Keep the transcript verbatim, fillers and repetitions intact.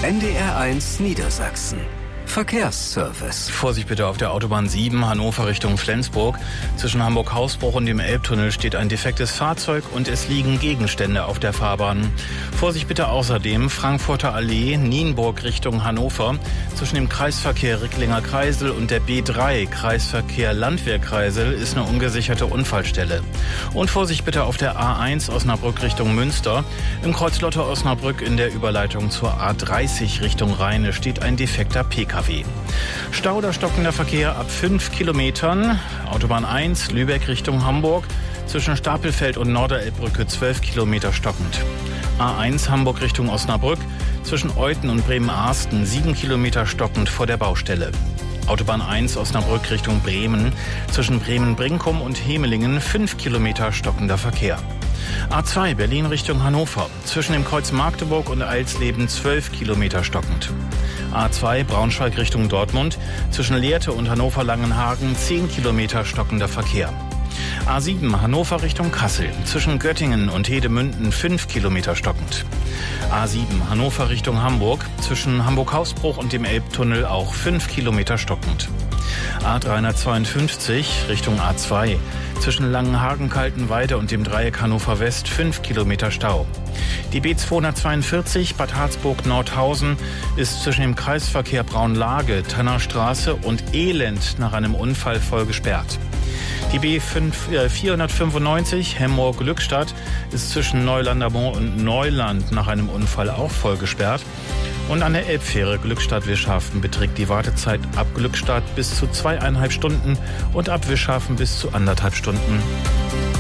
N D R eins Niedersachsen. Verkehrsservice. Vorsicht bitte auf der Autobahn sieben, Hannover Richtung Flensburg. Zwischen Hamburg-Hausbruch und dem Elbtunnel steht ein defektes Fahrzeug und es liegen Gegenstände auf der Fahrbahn. Vorsicht bitte außerdem Frankfurter Allee, Nienburg Richtung Hannover. Zwischen dem Kreisverkehr Ricklinger Kreisel und der B drei, Kreisverkehr Landwehr-Kreisel, ist eine ungesicherte Unfallstelle. Und Vorsicht bitte auf der A eins Osnabrück Richtung Münster. Im Kreuz Lotte-Osnabrück in der Überleitung zur A dreißig Richtung Rheine steht ein defekter P K W. Stau oder stockender Verkehr ab fünf Kilometern. Autobahn eins, Lübeck Richtung Hamburg. Zwischen Stapelfeld und Norderelbbrücke zwölf Kilometer stockend. A eins Hamburg Richtung Osnabrück. Zwischen Euthen und Bremen-Arsten sieben Kilometer stockend vor der Baustelle. Autobahn eins Osnabrück Richtung Bremen. Zwischen Bremen-Brinkum und Hemelingen fünf Kilometer stockender Verkehr. A zwei Berlin Richtung Hannover. Zwischen dem Kreuz Magdeburg und Eilsleben zwölf Kilometer stockend. A zwei Braunschweig Richtung Dortmund. Zwischen Lehrte und Hannover-Langenhagen zehn Kilometer stockender Verkehr. A sieben Hannover Richtung Kassel. Zwischen Göttingen und Hedemünden fünf Kilometer stockend. A sieben Hannover Richtung Hamburg. Zwischen Hamburg-Hausbruch und dem Elbtunnel auch fünf Kilometer stockend. A dreihundertzweiundfünfzig Richtung A zwei. Zwischen Langenhagen-Kaltenweide und dem Dreieck Hannover West fünf Kilometer Stau. Die B zweihundertzweiundvierzig Bad Harzburg-Nordhausen ist zwischen dem Kreisverkehr Braunlage, Tannerstraße und Elend nach einem Unfall voll gesperrt. Die B vierhundertfünfundneunzig Hemmoor-Glückstadt ist zwischen Neulandermont und Neuland nach einem Unfall auch voll gesperrt. Und an der Elbfähre Glückstadt-Wischhafen beträgt die Wartezeit ab Glückstadt bis zu zweieinhalb Stunden und ab Wischhafen bis zu anderthalb Stunden.